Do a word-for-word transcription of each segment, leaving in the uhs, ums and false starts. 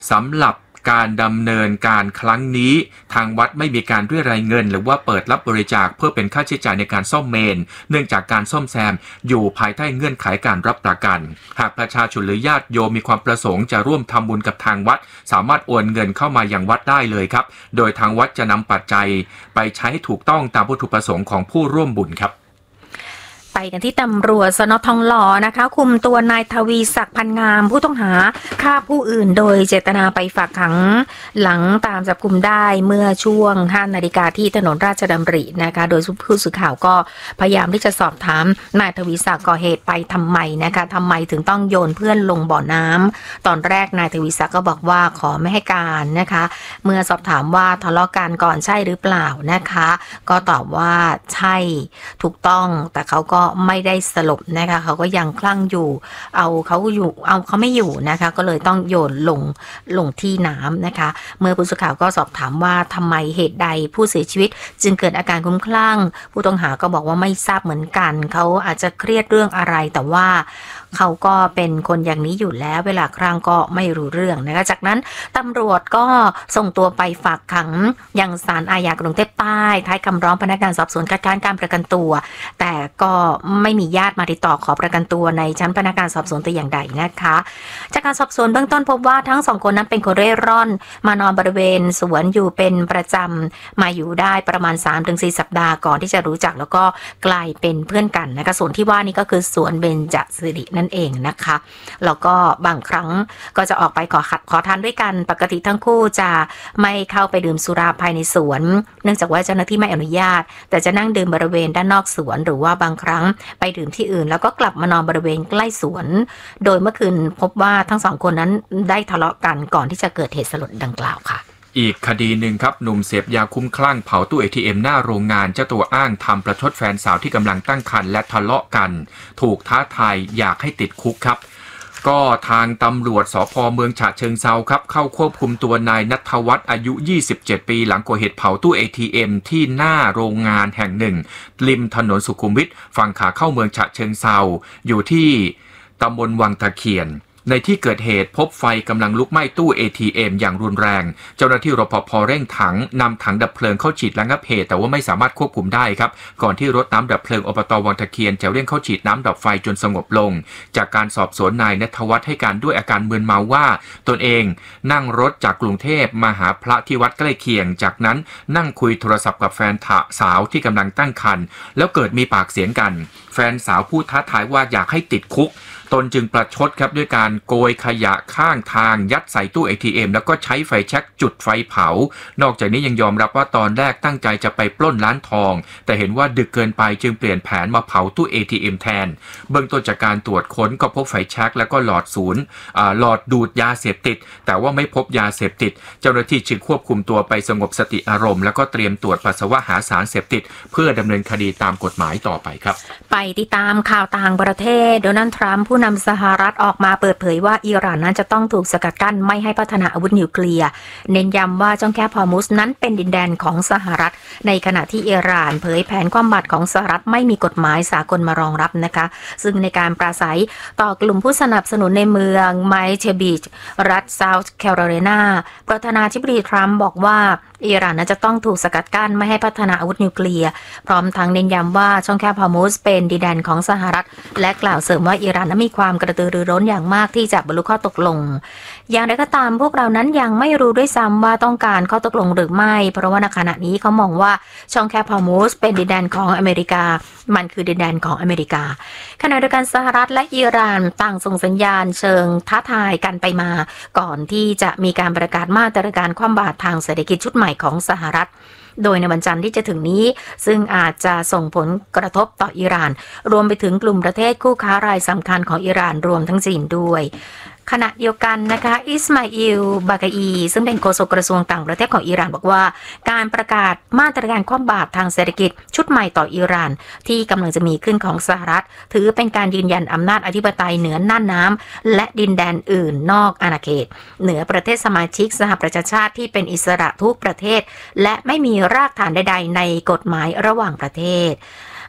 สำหรับการดำเนินการครั้งนี้ทางวัดไม่มีการเรียรายเงินหรือว่าเปิดรับบริจาคเพื่อเป็นค่าใช้จ่ายในการซ่อมเมนเนื่องจากการซ่อมแซมอยู่ภายใต้เงื่อนไขการรับประกันหากประชาชนหรือญาติโยมมีความประสงค์จะร่วมทำบุญกับทางวัดสามารถโอนเงินเข้ามายังวัดได้เลยครับโดยทางวัดจะนำปัจจัยไปใช้ให้ถูกต้องตามวัตถุประสงค์ของผู้ร่วมบุญครับไปกันที่ตำรวจสน.ทองหล่อนะคะคุมตัวนายทวีศักดิ์พันงามผู้ต้องหาฆ่าผู้อื่นโดยเจตนาไปฝากขังหลังตามจับกุมได้เมื่อช่วงห้านาฬิกาที่ถนนราชดำรินะคะโดยผู้สื่อข่าวก็พยายามที่จะสอบถามนายทวีศักดิ์ก่อเหตุไปทำไมนะคะทำไมถึงต้องโยนเพื่อนลงบ่อน้ำตอนแรกนายทวีศักดิ์ก็บอกว่าขอไม่ให้การนะคะเมื่อสอบถามว่าทะเลาะกันก่อนใช่หรือเปล่านะคะก็ตอบว่าใช่ถูกต้องแต่เขาก็ไม่ได้สลบนะคะเขาก็ยังคลั่งอยู่เอาเขาอยู่เอาเขาไม่อยู่นะคะก็เลยต้องโยนลงลงที่น้ำนะคะเมื่อผู้สื่อข่าวก็สอบถามว่าทำไมเหตุใดผู้เสียชีวิตจึงเกิดอาการคลุ้มคลั่งผู้ต้องหาก็บอกว่าไม่ทราบเหมือนกันเขาอาจจะเครียดเรื่องอะไรแต่ว่าเขาก็เป็นคนอย่างนี้อยู่แล้วเวลาคลั่งก็ไม่รู้เรื่องนะคะจากนั้นตำรวจก็ส่งตัวไปฝากขังยังศาลอาญากรุงเทพใต้ท้ายคำร้องพนักงานสอบสวนคัดค้านการประกันตัวแต่ก็ไม่มีญาติมาติดต่อขอประกันตัวในชั้นพนักงานสอบสวนแต่อย่างใดนะคะจากการสอบสวนเบื้องต้นพบว่าทั้งสองคนนั้นเป็นคนเร่ร่อนมานอนบริเวณสวนอยู่เป็นประจำมาอยู่ได้ประมาณ สามถึงสี่ สัปดาห์ก่อนที่จะรู้จักแล้วก็กลายเป็นเพื่อนกันนะคะส่วนที่ว่านี่ก็คือสวนเบญจสิรินั่นเองนะคะแล้วก็บางครั้งก็จะออกไปขอขอทานด้วยกันปกติทั้งคู่จะไม่เข้าไปดื่มสุราภายในสวนเนื่องจากว่าเจ้าหน้าที่ไม่อนุญาตแต่จะนั่งดื่มบริเวณด้านนอกสวนหรือว่าบางครั้งไปดื่มที่อื่นแล้วก็กลับมานอนบริเวณใกล้สวนโดยเมื่อคืนพบว่าทั้งสองคนนั้นได้ทะเลาะกันก่อนที่จะเกิดเหตุสลดดังกล่าวค่ะอีกคดีหนึ่งครับหนุ่มเสพยาคุ้มคลั่งเผาตู้ เอ ที เอ็ม หน้าโรงงานเจ้าตัวอ้างทำประชดแฟนสาวที่กำลังตั้งครรภ์และทะเลาะกันถูกท้าทายอยากให้ติดคุกครับก็ทางตำรวจสภ.เมืองฉะเชิงเทราครับเข้าควบคุมตัวนายณัฐวัฒน์อายุยี่สิบเจ็ดปีหลังก่อเหตุเผาตู้ เอ ที เอ็ม ที่หน้าโรงงานแห่งหนึ่งริมถนนสุขุมวิทฝั่งขาเข้าเมืองฉะเชิงเทราอยู่ที่ตำบลวังตะเคียนในที่เกิดเหตุพบไฟกำลังลุกไหม้ตู้ เอ ที เอ็ม อย่างรุนแรงเจ้าหน้าที่รปภ.เร่งถังนำถังดับเพลิงเข้าฉีดระงับเหตุแต่ว่าไม่สามารถควบคุมได้ครับก่อนที่รถน้ำดับเพลิงอบต.วังตะเคียนจะเร่งเข้าฉีดน้ำดับไฟจนสงบลงจากการสอบสวนนายณัฐวัฒน์ให้การด้วยอาการมึนเมาว่าตนเองนั่งรถจากกรุงเทพมาหาพระที่วัดใกล้เคียงจากนั้นนั่งคุยโทรศัพท์กับแฟนสาวที่กำลังตั้งครรภ์แล้วเกิดมีปากเสียงกันแฟนสาวพูดท้าทายว่าอยากให้ติดคุกตนจึงประชดครับด้วยการโกยขยะข้างทางยัดใส่ตู้ เอ ที เอ็ม แล้วก็ใช้ไฟแช็กจุดไฟเผานอกจากนี้ยังยอมรับว่าตอนแรกตั้งใจจะไปปล้นร้านทองแต่เห็นว่าดึกเกินไปจึงเปลี่ยนแผนมาเผาตู้ เอ ที เอ็ม แทนเบื้องต้นจากการตรวจค้นก็พบไฟแช็กแล้วก็หลอดศูนย์หลอดดูดยาเสพติดแต่ว่าไม่พบยาเสพติดเจ้าหน้าที่จึงควบคุมตัวไปสงบสติอารมณ์แล้วก็เตรียมตรวจปัสสาวะหาสารเสพติดเพื่อดำเนินคดีตามกฎหมายต่อไปครับไปติดตามข่าวต่างประเทศโดนัลด์ทรัมป์ผู้นำสหรัฐออกมาเปิดเผยว่าอิหร่านนั้นจะต้องถูกสกัดกั้นไม่ให้พัฒนาอาวุธนิวเคลียร์เน้นย้ำว่าช่องแคบฮอร์มุซนั้นเป็นดินแดนของสหรัฐในขณะที่อิหร่านเผยแผนความบัดของสหรัฐไม่มีกฎหมายสากลมารองรับนะคะซึ่งในการปราศัยต่อกลุ่มผู้สนับสนุนในเมืองไมเชบีชรัฐเซาท์แคโรไลนาประธานาธิบดีทรัมป์บอกว่าอิหร่านนั้นจะต้องถูกสกัดกั้นไม่ให้พัฒนาอาวุธนิวเคลียร์พร้อมทั้งเน้นย้ำว่าช่องแคบฮอร์มุซเป็นดินแดนของสหรัฐและกล่าวเสริมว่าอิหร่านนั้นมีความกระตือรือร้นอย่างมากที่จะบรรลุข้อตกลงอย่างไรก็ตามพวกเรานั้นยังไม่รู้ด้วยซ้ำว่าต้องการข้อตกลงหรือไม่เพราะว่าในขณะนี้เขามองว่าช่องแคบฮอร์มุซเป็นดินแดนของอเมริกามันคือดินแดนของอเมริกาขณะเดียวกันสหรัฐและอิหร่านต่างส่งสัญญาณเชิงท้าทายกันไปมาก่อนที่จะมีการประกาศมาตรการคว่ำบาตรทางเศรษฐกิจชุดใหม่ของสหรัฐโดยในวันจันทร์ที่จะถึงนี้ซึ่งอาจจะส่งผลกระทบต่ออิหร่านรวมไปถึงกลุ่มประเทศคู่ค้ารายสำคัญของอิหร่านรวมทั้งจีนด้วยขณะเดียวกันนะคะอิสมาอิลบากาอีซึ่งเป็นโฆษกกระทรวงต่างประเทศของอิหร่านบอกว่าการประกาศมาตรการคว่ำบาตรทางเศรษฐกิจชุดใหม่ต่ออิหร่านที่กำลังจะมีขึ้นของสหรัฐถือเป็นการยืนยันอำนาจอธิปไตยเหนือน่านน้ำและดินแดนอื่นนอกอาณาเขตเหนือประเทศสมาชิกสหประชาชาติที่เป็นอิสระทุกประเทศและไม่มีรากฐานใดๆในกฎหมายระหว่างประเทศ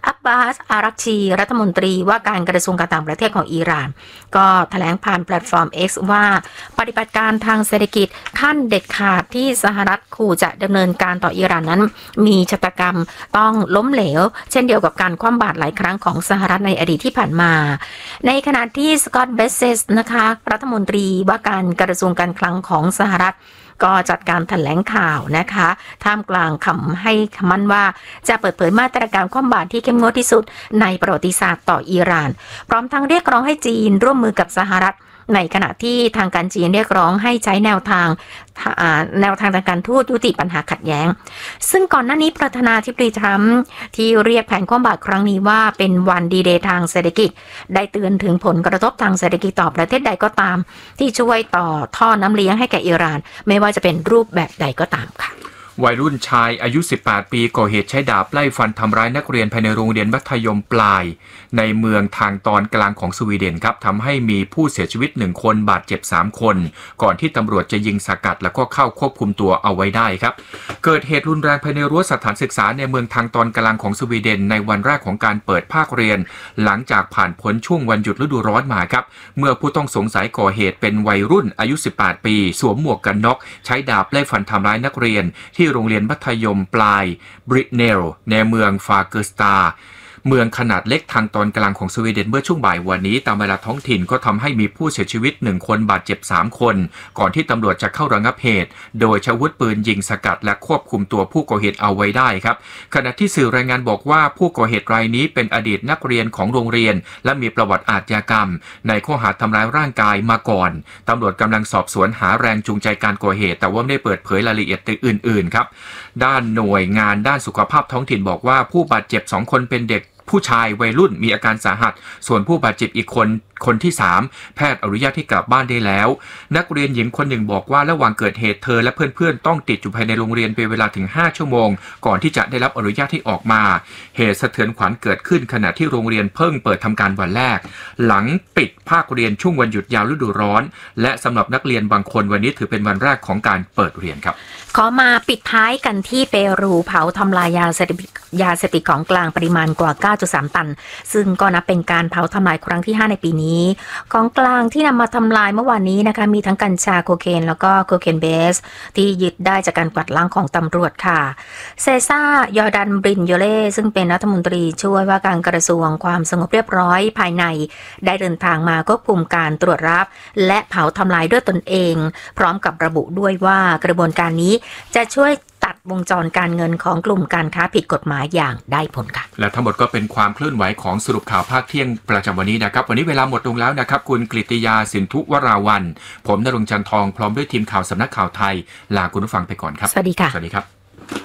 อับบาส อารักชีรัฐมนตรีว่าการกระทรวงการต่างประเทศของอิหร่านก็แถลงผ่านแพลตฟอร์ม X ว่าปฏิบัติการทางเศรษฐกิจขั้นเด็ดขาดที่สหรัฐขู่จะดำเนินการต่ออิหร่านนั้นมีชะตากรรมต้องล้มเหลวเช่นเดียวกับการคว่ำบาตรหลายครั้งของสหรัฐในอดีตที่ผ่านมาในขณะที่สกอตต์เบสเซสนะคะรัฐมนตรีว่าการกระทรวงการคลังของสหรัฐก็จัดการแถลงข่าวนะคะท่ามกลางคำให้คำมั่นว่าจะเปิดเผยมาตรการคว่ำบาตรที่เข้มงวดที่สุดในประวัติศาสตร์ต่ออิหร่านพร้อมทั้งเรียกร้องให้จีนร่วมมือกับสหรัฐในขณะที่ทางการจีนเรียกร้องให้ใช้แนวทางแนวทางทางการทูตยุติปัญหาขัดแย้งซึ่งก่อนหน้านี้ประธานาธิบดีทรัมป์ที่เรียกแผนคว่ำบาตรครั้งนี้ว่าเป็นวันดีเดย์ทางเศรษฐกิจได้เตือนถึงผลกระทบทางเศรษฐกิจต่อประเทศใดก็ตามที่ช่วยต่อท่อน้ำเลี้ยงให้แก่อิหร่านไม่ว่าจะเป็นรูปแบบใดก็ตามค่ะวัยรุ่นชายอายุสิบแปดปีก่อเหตุใช้ดาบไล่ฟันทำร้ายนักเรียนภายในโรงเรียนมัธยมปลายในเมืองทางตอนกลางของสวีเดนครับทำให้มีผู้เสียชีวิตหนึ่งคนบาดเจ็บสามคนก่อนที่ตำรวจจะยิงสกัดแล้วก็เข้าควบคุมตัวเอาไว้ได้ครับเกิดเหตุรุนแรงภายในรั้วสถานศึกษาในเมืองทางตอนกลางของสวีเดนในวันแรกของการเปิดภาคเรียนหลังจากผ่านพ้นช่วงวันหยุดฤดูร้อนมาครับเมื่อผู้ต้องสงสัยก่อเหตุเป็นวัยรุ่นอายุสิบแปดปีสวมหมวกกันน็อกใช้ดาบไล่ฟันทำร้ายนักเรียนที่โรงเรียนมัธยมปลายบริเนลในเมืองฟาเกอร์สตาเมืองขนาดเล็กทางตอนกลางของสวีเดนเมื่อช่วงบ่ายวันนี้ตามเวลาท้องถิ่นก็ทำให้มีผู้เสียชีวิตหนึ่งคนบาดเจ็บสามคนก่อนที่ตำรวจจะเข้าระงับเหตุโดยใช้อาวุธปืนยิงสกัดและควบคุมตัวผู้ก่อเหตุเอาไว้ได้ครับขณะที่สื่อรายงานบอกว่าผู้ก่อเหตุรายนี้เป็นอดีตนักเรียนของโรงเรียนและมีประวัติอาชญากรรมในข้อหาทำร้ายร่างกายมาก่อนตำรวจกำลังสอบสวนหาแรงจูงใจการก่อเหตุแต่ว่าไม่ได้เปิดเผยรายละเอียดอื่นๆครับด้านหน่วยงานด้านสุขภาพท้องถิ่นบอกว่าผู้บาดเจ็บสองคนเป็นเด็กผู้ชายวัยรุ่นมีอาการสาหัสส่วนผู้บาดเจ็บอีกคนคนที่สามแพทย์อนุญาตให้กลับบ้านได้แล้วนักเรียนหญิงคนหนึ่งบอกว่าระหว่างเกิดเหตุเธอและเพื่อนๆต้องติดอยู่ภายในโรงเรียนเป็นเวลาถึงห้าชั่วโมงก่อนที่จะได้รับอนุญาตให้ออกมาเหตุสะเทือนขวัญเกิดขึ้นขณะที่โรงเรียนเพิ่งเปิดทำการวันแรกหลังปิดภาคเรียนช่วงวันหยุดยาวฤดูร้อนและสำหรับนักเรียนบางคนวันนี้ถือเป็นวันแรกของการเปิดเรียนครับขอมาปิดท้ายกันที่เปรูเผาทำลายยาเสพติดยาเสพติดของกลางปริมาณกว่า เก้าจุดสาม ตันซึ่งก็นับเป็นการเผาทำลายครั้งที่ห้าในปีนี้ของกลางที่นำมาทำลายเมื่อวานนี้นะคะมีทั้งกัญชาโคเคนแล้วก็โคเคนเบสที่ยึดได้จากการกวาดล้างของตำรวจค่ะเซซ่ายอร์ดันบรินโยเล่ซึ่งเป็นรัฐมนตรีช่วยว่าการกระทรวงความสงบเรียบร้อยภายในได้เดินทางมาควบคุมการตรวจรับและเผาทำลายด้วยตนเองพร้อมกับระบุด้วยว่ากระบวนการนี้จะช่วยตัดวงจรการเงินของกลุ่มการค้าผิดกฎหมายอย่างได้ผลค่ะและทั้งหมดก็เป็นความเคลื่อนไหวของสรุปข่าวภาคเที่ยงประจำวันนี้นะครับวันนี้เวลาหมดลงแล้วนะครับคุณกฤติยาสินธุวราวันผมณรงค์จันทองพร้อมด้วยทีมข่าวสำนักข่าวไทยลาคุณผู้ฟังไปก่อนครับสวัสดีค่ะสวัสดีครับ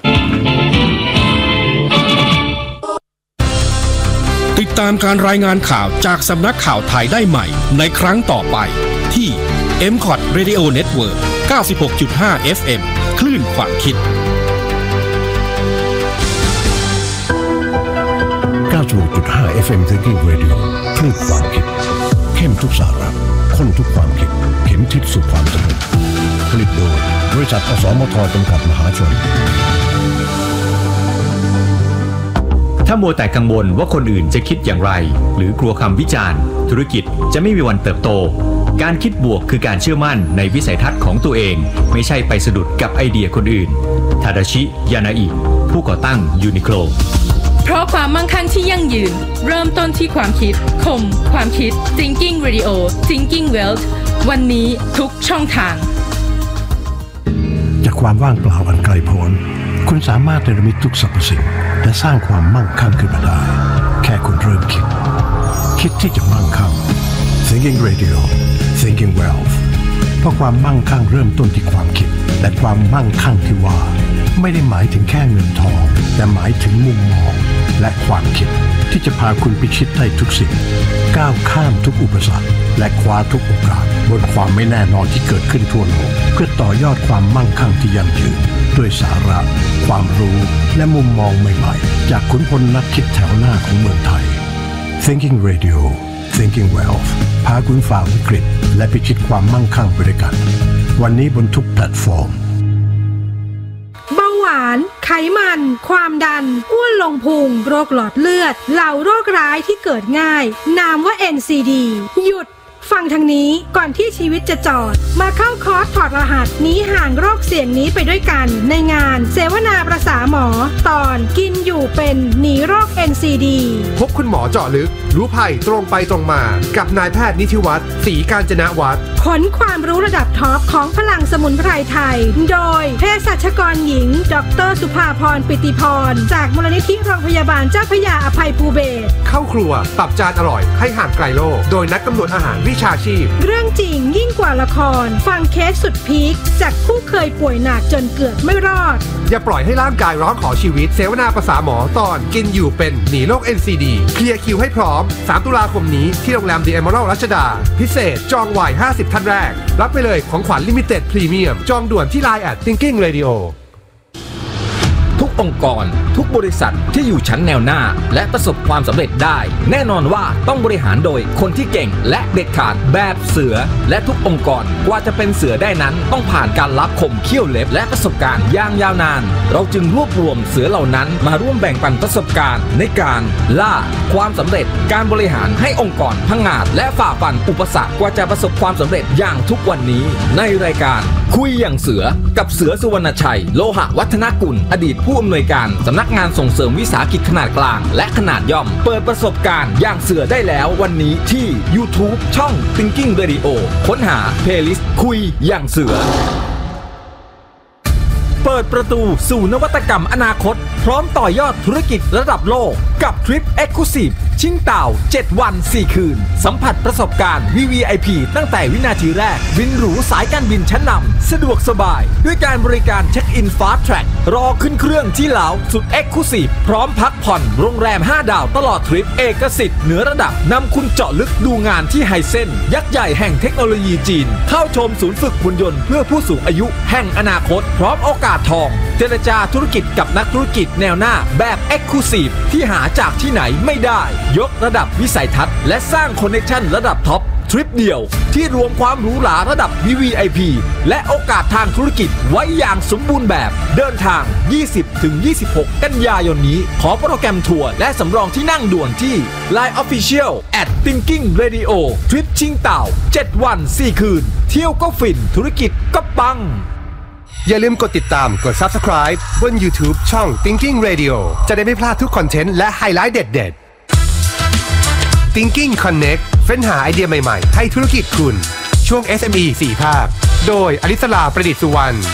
ติดตามการรายงานข่าวจากสำนักข่าวไทยได้ใหม่ในครั้งต่อไปที่ เอ็ม คอท Radio Network เก้าสิบหกจุดห้า เอฟ เอ็ม คลื่นความคิดเก้าสิบหกจุดห้า เอฟ เอ็ม Thinking Radio คลื่นความคิดเข้มทุกสาระข้นทุกความคิดเข็มทิศสู่ความสำเร็จผลิตโดยบริษัทอสมทจำกัดมหาชนถ้ามัวแต่กังวลว่าคนอื่นจะคิดอย่างไรหรือกลัวคำวิจารณ์ธุรกิจจะไม่มีวันเติบโตการคิดบวกคือการเชื่อมั่นในวิสัยทัศน์ของตัวเองไม่ใช่ไปสะดุดกับไอเดียคนอื่นทาดาชิยานาอิผู้ก่อตั้งยูนิโคลเพราะความมั่งคั่งที่ยั่งยืนเริ่มต้นที่ความคิดคมความคิด Thinking Radio Thinking Wealth วันนี้ทุกช่องทางจากความว่างเปล่าอันไกลโพ้นคุณสามารถเนรมิตทุกสรรพสิ่งและสร้างความมั่งคั่งขึ้นมาได้แค่คุณเริ่มคิดคิดที่จะมั่งคั่ง Thinking Radio Thinking Wealth เพราะความมั่งคั่งเริ่มต้นที่ความคิดและความมั่งคั่งที่ว่าไม่ได้หมายถึงแค่เงินทองแต่หมายถึงมุมมองและความคิดที่จะพาคุณพิชิตได้ทุกสิ่งก้าวข้ามทุกอุปสรรคและคว้าทุกโอกาสบนความไม่แน่นอนที่เกิดขึ้นทั่วโลกเพื่อต่อยอดความมั่งคั่งที่ยั่งยืนด้วยสาระความรู้และมุมมองใหม่ๆจากขุนพลนักคิดแถวหน้าของเมืองไทย Thinking Radio Thinking Wealth พาคุณฝ่าวิกฤตและพิชิตความมั่งคั่งไปด้วยกันวันนี้บนทุกแพลตฟอร์มเบาหววานไขมันความดันอ้วนลงพุงโรคหลอดเลือดเหล่าโรคร้ายที่เกิดง่ายนามว่า เอ็น ซี ดี หยุดฟังทางนี้ก่อนที่ชีวิตจะจอดมาเข้าคอร์สถอดรหัสหนีห่างโรคเสี่ยงนี้ไปด้วยกันในงานเสวนาประสาหมอตอนกินอยู่เป็นหนีโรค เอ็น ซี ดีพบคุณหมอเจาะลึกรู้ภัยตรงไปตรงมากับนายแพทย์นิธิวัฒน์ศรีกาญจนวัฒน์ขนความรู้ระดับท็อปของพลังสมุนไพรไทยโดยเภสัชกรหญิงดร.สุภาพรปิติพรจากมูลนิธิโรงพยาบาลเจ้าพระยาอภัยภูเบศรเข้าครัวปรับจานอร่อยให้ห่างไกลโรคโดยนักกำหนดอาหารวิชาชีพเรื่องจริงยิ่งกว่าละครฟังเคสสุดพีคจากผู้เคยป่วยหนักจนเกือบไม่รอดอย่าปล่อยให้ร่างกายร้องขอชีวิตเสวนาประสาหมอตอนกินอยู่เป็นหนีโรค เอ็น ซี ดี เคลียร์คิวให้พร้อมสามตุลาคมนี้ที่โรงแรม The Emerald รัชดาพิเศษจองไว้ห้าสิบท่านแรกรับไปเลยของขวัญลิมิเต็ดพรีเมียมจองด่วนที่ ไลน์ แอท Thinking Radio ทุกองค์กรทุกบริษัทที่อยู่ชั้นแนวหน้าและประสบความสำเร็จได้แน่นอนว่าต้องบริหารโดยคนที่เก่งและเด็ดขาดแบบเสือและทุกองค์กรกว่าจะเป็นเสือได้นั้นต้องผ่านการรับคมเขี้ยวเล็บและประสบการณ์อย่างยาวนานเราจึงรวบรวมเสือเหล่านั้นมาร่วมแบ่งปันประสบการณ์ในการล่าความสำเร็จการบริหารให้องค์กรพังงาดและฝ่าฟันอุปสรรคกว่าจะประสบความสำเร็จอย่างทุกวันนี้ในรายการคุยอย่างเสือกับเสือสุวรรณชัยโลหะวัฒนกุลอดีตผู้อำนวยการสำนักงานส่งเสริมวิสาหกิจขนาดกลางและขนาดย่อมเปิดประสบการณ์อย่างเสือได้แล้ววันนี้ที่ YouTube ช่อง Thinking Radio ค้นหา Playlist คุยอย่างเสือเปิดประตูสู่นวัตกรรมอนาคตพร้อมต่อยอดธุรกิจระดับโลกกับทริป Exclusive ชิงเต่าเจ็ดวันสี่คืนสัมผัสประสบการณ์ วี วี ไอ พี ตั้งแต่วินาทีแรกบินหรูสายการบินชั้นนำสะดวกสบายด้วยการบริการเช็คอิน Fast Track รอขึ้นเครื่องที่ลาวสุด Exclusive พร้อมพักผ่อนโรงแรมห้าดาวตลอดทริปเอกสิทธิ์เหนือระดับนำคุณเจาะลึกดูงานที่ไฮเซ็นยักษ์ใหญ่แห่งเทคโนโลยีจีนเข้าชมศูนย์ฝึกหุ่นยนต์เพื่อผู้สูงอายุแห่งอนาคตพร้อมโอกาสทองเจรจาธุรกิจกับนักธุรกิจแนวหน้าแบบ Exclusive ที่หาจากที่ไหนไม่ได้ยกระดับวิสัยทัศน์และสร้างคอนเนคชั่นระดับท็อปทริปเดียวที่รวมความหรูหราระดับ วี วี ไอ พี และโอกาสทางธุรกิจไว้อย่างสมบูรณ์แบบเดินทาง ยี่สิบถึงยี่สิบหก กันยายนนี้ขอโปรแกรมทัวร์และสำรองที่นั่งด่วนที่ ไลน์ Official แอท Thinking Radio ทริปชิงเต่าเจ็ดวันสี่คืนเที่ยวก็ฟินธุรกิจก็ปังอย่าลืมกดติดตามกด Subscribe บน YouTube ช่อง Thinking Radio จะได้ไม่พลาดทุกคอนเทนต์และไฮไลท์เด็ดๆ Thinking Connect เฟ้นหาไอเดียใหม่ๆให้ธุรกิจคุณช่วง เอส เอ็ม อี สี่ ภาคโดยอลิสลาประดิษฐ์สุวรรณ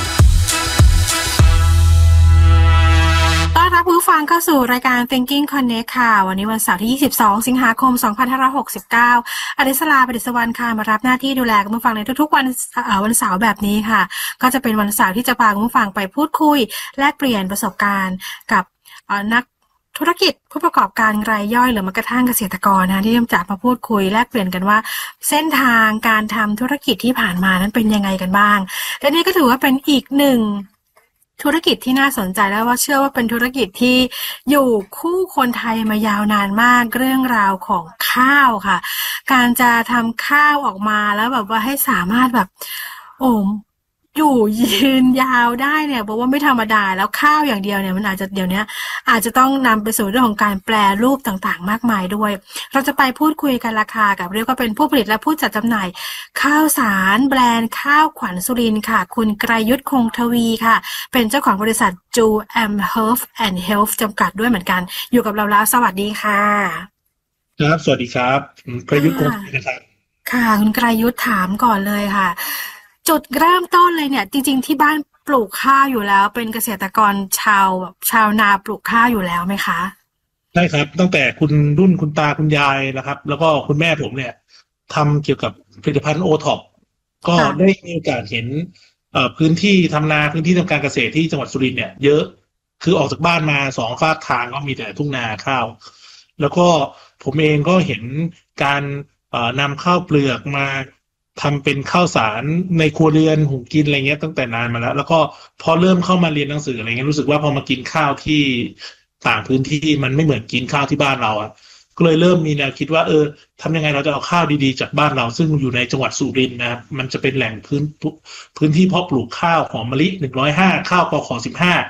ต้อนรับผู้ฟังเข้าสู่รายการ Thinking Connect ค่ะวันนี้วันเสาร์ที่ยี่สิบสองสิงหาคมสองพันห้าร้อยหกสิบเก้าอริสลาประดิษฐ์สุวรรณค่ะมารับหน้าที่ดูแลคุณผู้ฟังในทุกๆวันเอ่อวันเสาร์แบบนี้ค่ะก็จะเป็นวันเสาร์ที่จะพาคุณผู้ฟังไปพูดคุยแลกเปลี่ยนประสบการณ์กับเอ่อนักธุรกิจผู้ประกอบการรายย่อยหรือแม้กระทั่งเกษตรกรนะที่จะมาพูดคุยแลกเปลี่ยนกันว่าเส้นทางการทำธุรกิจที่ผ่านมานั้นเป็นยังไงกันบ้างและนี่ก็ถือว่าเป็นอีกหนึ่งธุรกิจที่น่าสนใจแล้วว่าเชื่อว่าเป็นธุรกิจที่อยู่คู่คนไทยมายาวนานมากเรื่องราวของข้าวค่ะการจะทำข้าวออกมาแล้วแบบว่าให้สามารถแบบโอ้อยู่ยืนยาวได้เนี่ยบอกว่าไม่ธรรมดาแล้วข้าวอย่างเดียวเนี่ยมันอาจจะเดี๋ยวนี้อาจจะต้องนำไปสู่เรื่องของการแปรรูปต่างๆมากมายด้วยเราจะไปพูดคุยกันราคากับเรียกว่าเป็นผู้ผลิตและผู้จัดจำหน่ายข้าวสารแบรนด์ข้าวขวัญสุรินทร์ค่ะคุณไกรยุทธคงทวีค่ะเป็นเจ้าของบริษัทจูแอมเฮิร์ฟแอนด์เฮลฟ์จำกัดด้วยเหมือนกันอยู่กับเราแล้วสวัสดีค่ะครับสวัสดีครับไกรยุทธคงทวีนะครับค่ะคุณไกรยุทธถามก่อนเลยค่ะจุดเริ่มต้นเลยเนี่ยจริงๆที่บ้านปลูกข้าวอยู่แล้วเป็นเกษตรกรชาวแบบชาวนาปลูกข้าวอยู่แล้วไหมคะใช่ครับตั้งแต่คุณรุ่นคุณตาคุณยายนะครับแล้วก็คุณแม่ผมเนี่ยทำเกี่ยวกับผลิตภัณฑ์โอท็อปก็ได้มีโอกาสเห็นเอ่อพื้นที่ทำนาพื้นที่ทำการเกษตรที่จังหวัดสุรินทร์เนี่ยเยอะคือออกจากบ้านมาสองฝากทางก็มีแต่ทุ่งนาข้าวแล้วก็ผมเองก็เห็นการเอ่อนำข้าวเปลือกมาทำเป็นข้าวสารในครัวเรือนหุงกินอะไรเงี้ยตั้งแต่นานมาแล้วแล้วก็พอเริ่มเข้ามาเรียนหนังสืออะไรเงี้ยรู้สึกว่าพอมากินข้าวที่ต่างพื้นที่มันไม่เหมือนกินข้าวที่บ้านเราอ่ะก็เลยเริ่มมีแนวคิดว่าเออทำยังไงเราจะเอาข้าวดีๆจากบ้านเราซึ่งอยู่ในจังหวัดสุรินทร์นะครับมันจะเป็นแหล่งพื้นพื้นที่เพาะปลูกข้าวหอมมะลิหนึ่งร้อยห้าข้าวกขสิบห้า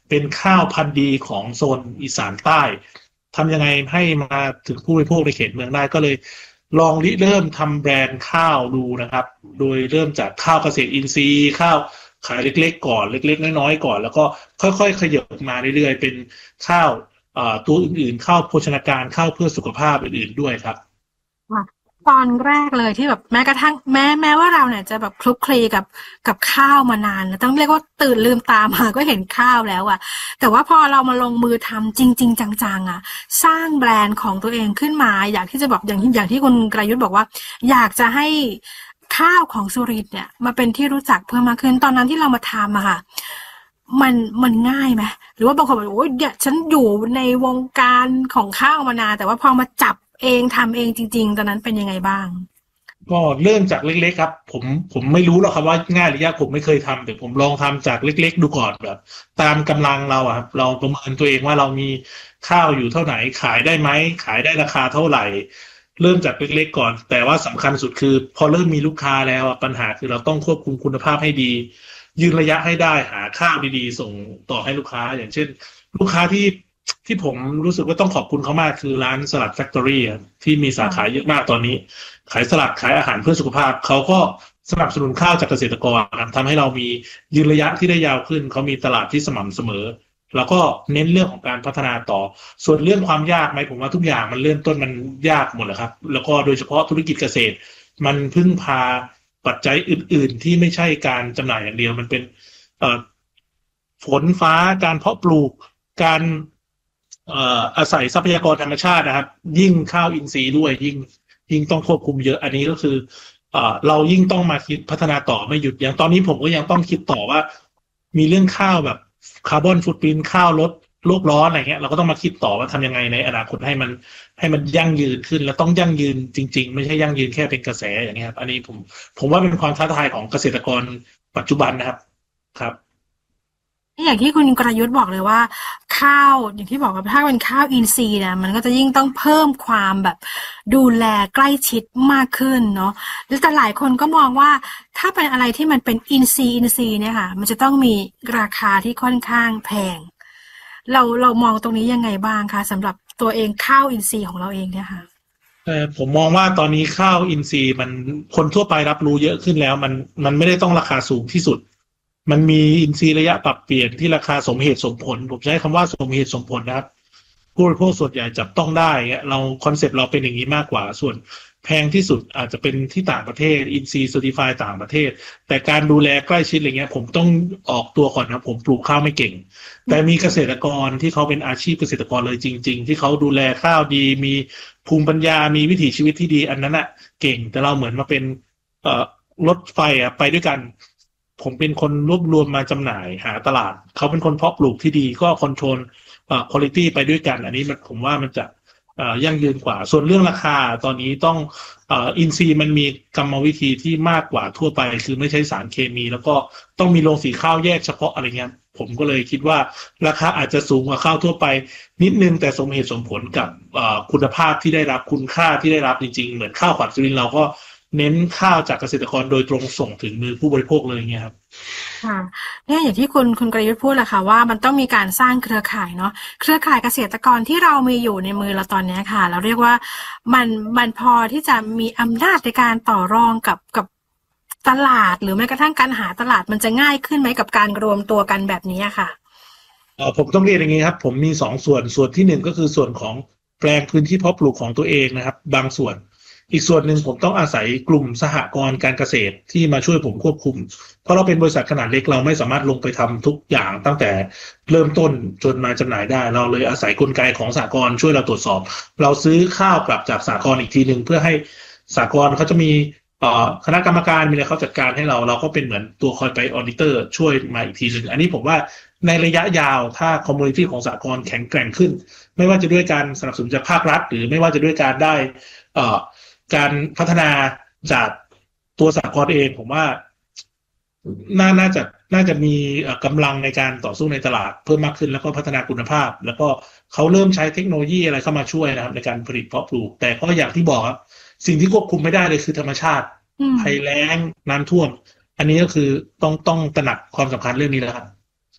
เป็นข้าวพันธุ์ดีของโซนอีสานใต้ทำยังไงให้มาถึงผู้บริโภคในเขตเมืองได้ก็เลยลองริเริ่มทำแบรนด์ข้าวดูนะครับโดยเริ่มจากข้าวเกษตรอินทรีย์ข้าวขายเล็กๆก่อนเล็กๆน้อยๆก่อนแล้วก็ค่อยๆขยับมาเรื่อยๆเป็นข้าวตัวอื่นๆข้าวโภชนาการข้าวเพื่อสุขภาพอื่นๆด้วยครับตอนแรกเลยที่แบบแม้กระทั่งแม้แม้ว่าเราเนี่ยจะแบบคลุกคลีกับกับข้าวมานานต้องเรียกว่าตื่นลืมตามาก็เห็นข้าวแล้วอะแต่ว่าพอเรามาลงมือทำจริงๆจังๆอะสร้างแบรนด์ของตัวเองขึ้นมาอยากที่จะบอกอย่างที่อย่างที่คุณกรยุทธ์บอกว่าอยากจะให้ข้าวของสุรินทร์เนี่ยมาเป็นที่รู้จักเพิ่มมากขึ้นตอนนั้นที่เรามาทำอะค่ะมันมันง่ายไหมหรือว่าบางคนบอกโอ้ยเนี่ยฉันอยู่ในวงการของข้าวมานานแต่ว่าพอมาจับเองทำเองจริงๆตอนนั้นเป็นยังไงบ้างก็เริ่มจากเล็กๆครับผมผมไม่รู้หรอกครับว่าง่ายหรือยากผมไม่เคยทำแต่ผมลองทำจากเล็กๆดูก่อนแบบตามกำลังเราอะครับเราประเมินตัวเองว่าเรามีข้าวอยู่เท่าไหร่ขายได้ไหมขายได้ราคาเท่าไหร่เริ่มจากเล็กๆก่อนแต่ว่าสำคัญสุดคือพอเริ่มมีลูกค้าแล้วปัญหาคือเราต้องควบคุมคุณภาพให้ดียืนระยะให้ได้หาข้าวดีๆส่งต่อให้ลูกค้าอย่างเช่นลูกค้าที่ที่ผมรู้สึกว่าต้องขอบคุณเขามากคือร้านสลัดแฟคทอรี่ที่มีสาขาเยอะมากตอนนี้ขายสลัดขายอาหารเพื่อสุขภาพเขาก็สนับสนุนข้าวจากเกษตรกรทำให้เรามียืนระยะที่ได้ยาวขึ้นเขามีตลาดที่สม่ำเสมอแล้วก็เน้นเรื่องของการพัฒนาต่อส่วนเรื่องความยากไหมผมว่าทุกอย่างมันเริ่มต้นมันยากหมดแหละครับแล้วก็โดยเฉพาะธุรกิจเกษตรมันพึ่งพาปัจจัยอื่นๆที่ไม่ใช่การจำหน่ายอย่างเดียวมันเป็นฝนฟ้าการเพาะปลูกการเอ่ออาศัยทรัพยากรธรรมชาตินะครับยิ่งข้าวอินทรีย์ด้วยยิ่งยิ่งต้องควบคุมเยอะอันนี้ก็คือเอ่อเรายิ่งต้องมาคิดพัฒนาต่อไม่หยุดอย่างตอนนี้ผมก็ยังต้องคิดต่อว่ามีเรื่องข้าวแบบคาร์บอนฟุตปรินท์ข้าวลดโลกร้อนอะไรเงี้ยเราก็ต้องมาคิดต่อว่าทำยังไงในอนาคตให้มันให้มันยั่งยืนขึ้นและต้องยั่งยืนจริงๆไม่ใช่ยั่งยืนแค่เป็นกระแสอย่างเงี้ยครับอันนี้ผมผมว่าเป็นความท้าทายของเกษตรกรปัจจุบันนะครับครับอย่างที่คุณกรยุทธ์บอกเลยว่าข้าวอย่างที่บอกว่าถ้าเป็นข้าวอินทรีย์นะมันก็จะยิ่งต้องเพิ่มความแบบดูแลใกล้ชิดมากขึ้นเนาะแต่หลายคนก็มองว่าถ้าเป็นอะไรที่มันเป็นอินทรีย์อินทรีย์เนี่ยค่ะมันจะต้องมีราคาที่ค่อนข้างแพงเราเรามองตรงนี้ยังไงบ้างคะสำหรับตัวเองข้าวอินทรีย์ของเราเองเนี่ยค่ะเออผมมองว่าตอนนี้ข้าวอินทรีย์มันคนทั่วไปรับรู้เยอะขึ้นแล้วมันมันไม่ได้ต้องราคาสูงที่สุดมันมีอินทรีย์ระยะปรับเปลี่ยนที่ราคาสมเหตุสมผลผมใช้คำว่าสมเหตุสมผลนะครับผู้บริโภคส่วนใหญ่จับต้องได้เราคอนเซ็ปต์เราเป็นอย่างนี้มากกว่าส่วนแพงที่สุดอาจจะเป็นที่ต่างประเทศอินทรีย์เซอร์ติฟายต่างประเทศแต่การดูแลใกล้ชิดอะไรเงี้ยผมต้องออกตัวก่อนนะผมปลูกข้าวไม่เก่งแต่มีเกษตรกรที่เขาเป็นอาชีพเกษตรกรเลยจริงๆที่เขาดูแลข้าวดีมีภูมิปัญญามีวิถีชีวิตที่ดีอันนั้นอะเก่งแต่เราเหมือนมาเป็นเอ่อรถไฟอะไปด้วยกันผมเป็นคนรวบรวมมาจำหน่ายหาตลาดเขาเป็นคนเพาะปลูกที่ดีก็คอนโทรลเอ่อคุณภาพไปด้วยกันอันนี้มันผมว่ามันจะเอ่อยั่งยืนกว่าส่วนเรื่องราคาตอนนี้ต้องเอ่ออินทรีย์มันมีกรรมวิธีที่มากกว่าทั่วไปคือไม่ใช้สารเคมีแล้วก็ต้องมีโรงสีข้าวแยกเฉพาะอะไรเงี้ยผมก็เลยคิดว่าราคาอาจจะสูงกว่าข้าวทั่วไปนิดนึงแต่สมเหตุสมผลกับเอ่อคุณภาพที่ได้รับคุณค่าที่ได้รับจริงๆเหมือนข้าวขวัญสุรินทร์เราก็เน้นข้าวจากเกษตรกรโดยตรงส่งถึงมือผู้บริโภคเลยเงี้ยครับค่ะเนี่ยอย่างที่คุณคุณกรยุทธ์พูดแหละค่ะว่ามันต้องมีการสร้างเครือข่ายเนาะเครือข่ายเกษตรกรที่เรามีอยู่ในมือเราตอนนี้ค่ะเราเรียกว่ามันมันพอที่จะมีอำนาจในการต่อรองกับกับตลาดหรือแม้กระทั่งการหาตลาดมันจะง่ายขึ้นไหมกับการรวมตัวกันแบบนี้ค่ะเออผมต้องเรียนอย่างนี้ครับผมมีสองส่วนส่วนที่หนึ่งก็คือส่วนของแปลงพื้นที่เพาะปลูกของตัวเองนะครับบางส่วนอีกส่วนหนึ่งผมต้องอาศัยกลุ่มสหกรณ์การเกษตรที่มาช่วยผมควบคุมเพราะเราเป็นบริษัทขนาดเล็กเราไม่สามารถลงไปทำทุกอย่างตั้งแต่เริ่มต้นจนมาจำหน่ายได้เราเลยอาศัยกลไกของสหกรณ์ช่วยเราตรวจสอบเราซื้อข้าวกลับจากสหกรณ์อีกทีหนึ่งเพื่อให้สหกรณ์เขาจะมีคณะกรรมการมีอะไรเขาจัดการให้เราเราก็เป็นเหมือนตัวคอยไปออดิเตอร์ช่วยมาอีกทีหนึ่งอันนี้ผมว่าในระยะยาวถ้าคอมมูนิตี้ของสหกรณ์แข็งแกร่งขึ้นไม่ว่าจะด้วยการสนับสนุนจากภาครัฐหรือไม่ว่าจะด้วยการได้การพัฒนาจากตัวสหกรณ์เองผมว่าน่าน่าจะน่าจะมีกำลังในการต่อสู้ในตลาดเพิ่มมากขึ้นแล้วก็พัฒนาคุณภาพแล้วก็เขาเริ่มใช้เทคโนโลยีอะไรเข้ามาช่วยนะครับในการผลิตเพาะปลูกแต่ก็อย่างที่บอกครับสิ่งที่ควบคุมไม่ได้เลยคือธรรมชาติภัยแล้งน้ำท่วมอันนี้ก็คือต้องต้องตระหนักความสำคัญเรื่องนี้แล้วครับ